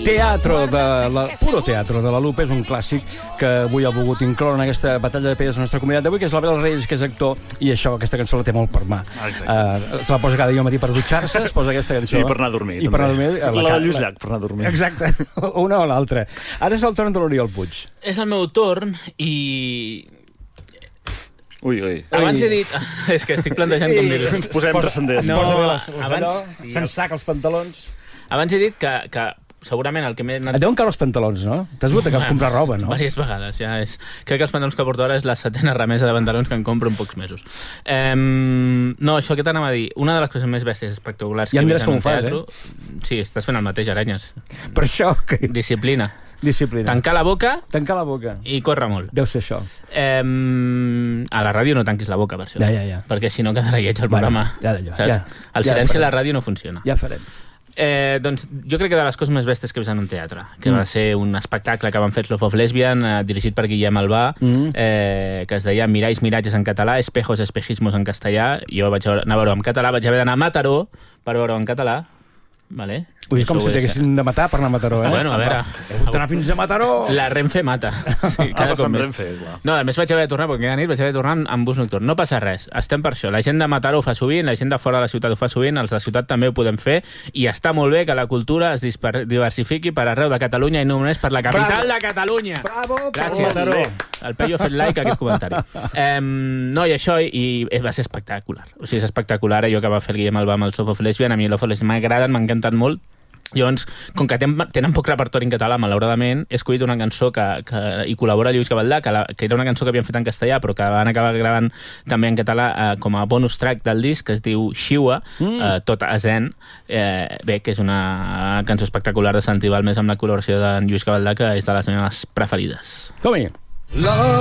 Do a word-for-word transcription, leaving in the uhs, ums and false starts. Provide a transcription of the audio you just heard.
Teatro de la... Puro Teatro de la Lupe és un clàssic que avui ha volgut incloure en aquesta batalla de pedres de la nostra comunitat d'avui, que és l'Abel Reyes, que és actor, i això, aquesta cançó la té molt per mà. Uh, se la posa cada dia al matí per dutxar-se, es posa aquesta cançó. I per anar a dormir, I per anar a dormir. La, la de Lluís Llach, per anar a dormir. Exacte, una o l'altra. Ara és el torn de l'Oriol Puig. És el meu torn i... Ui, ui. Abans he dit... És que estic plantejant com dir-ho. Ens posem transcendents. Es No, posa bé les, les abans- allò, sí, se'n saca els pantalons. Abans he dit que, que segurament el que m'he anat... Et deuen caure els pantalons, no? T'has hagut de comprar roba, no? Diverses vegades, ja és... Crec que els pantalons que porto ara és la setena remesa de pantalons que em compro en pocs mesos. Um, no, això que t'anava a dir, una de les coses més bèsties espectaculars Ja que em he diràs vist en com un ho fas, teatre... Sí, estàs fent el mateix, Aranyes. Per això que... Disciplina. Disciplina. Tancar la boca Tancar la boca. i córrer molt. Deu ser això. Um, a la ràdio no tanquis la boca, per això. Ja, ja, ja. Perquè si no quedarà lleig el programa. Bueno, ja d'allò, Saps? ja. El Ja silenci a farem. la ràdio no funciona. Ja farem. Eh, doncs jo crec que de les coses més bèsties que he vist en un teatre, que Mm. va ser un espectacle que van fer Love of Lesbian, eh, dirigit per Guillem Albà, Mm. eh, que es deia Miralls, miratges en català, Espejos, espejismos en castellà. Jo vaig anar a veure en català, vaig haver d'anar a Mataró per veure en català. Vale? Ui, Això com ho si he deixat. t'haguessin de matar per anar a Mataró, eh? Bueno, a veure... Heu d'anar fins a Mataró! La Renfe mata. Sí, cada Ah, cop amb més. Renfe, clar. No, a més vaig haver de tornar, perquè aquella nit vaig haver de tornar amb bus nocturn. No passa res, estem per això. La gent de Mataró ho fa sovint, la gent de fora de la ciutat ho fa sovint, els de ciutat també ho podem fer, i està molt bé que la cultura es disper- diversifiqui per arreu de Catalunya i no només per la capital Bravo. de Catalunya. Bravo, Gràcies. Mataró. El Peyu ha fet like a aquest comentari. Um, no, i això i, i va ser espectacular. O sigui, és espectacular. Allò que va fer el Guillem Albà amb el Love of Lesbian, a mi Love of Lesbian m'agraden, m'ha encantat molt. Llavors, com que ten, tenen poc repertori en català, malauradament, he escollit una cançó que, que hi col·labora Lluís Gavaldà, que, la, que era una cançó que havien fet en castellà, però que van acabar gravant també en català eh, com a bonus track del disc, que es diu Xiua, mm. eh, tot a zen. Eh, bé, que és una cançó espectacular de Santi Balmes amb la col·laboració de Lluís Gavaldà, que és de les meves preferides. Com-hi!